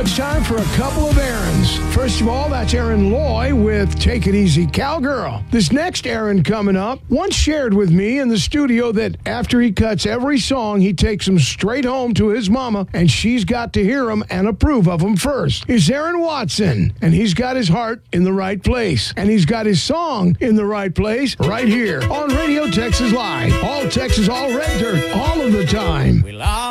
it's time for a couple of errands. First of all, that's Aaron Loy with Take It Easy Cowgirl. This next errand coming up once shared with me in the studio that after he cuts every song, he takes them straight home to his mama, and she's got to hear them and approve of them first. Is Aaron Watson, and he's got his heart in the right place, and he's got his song in the right place right here on Radio Texas Live. All Texas, all red dirt, all of the time.